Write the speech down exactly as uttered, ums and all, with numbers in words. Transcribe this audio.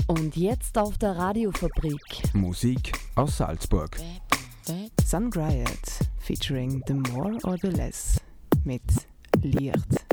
Und jetzt auf der Radiofabrik. Musik aus Salzburg. Sun Riot featuring The More or The Less mit Licht.